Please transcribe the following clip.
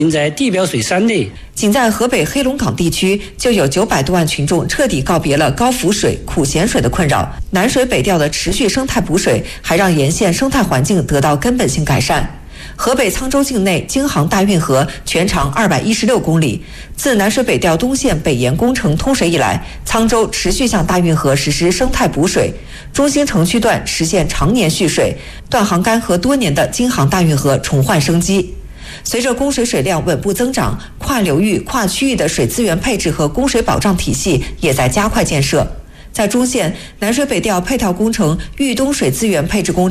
在地表水山内， 仅在河北黑龙岗地区就有900多万群众彻底告别了高浮水、苦咸水的困扰。南水北调的持续生态补水，还让沿线生态环境得到根本性改善。河北沧州境内京杭大运河全长216公里，自南水北调东线北延工程通水以来，沧州持续向大运河实施生态补水，中心城区段实现常年蓄水，断航干涸多年的京杭大运河重焕生机。随着供水水量稳步增长，跨流域、跨区域的水资源配置和供水保障体系也在加快建设。在中线，南水北调配套工程豫东水资源配置工程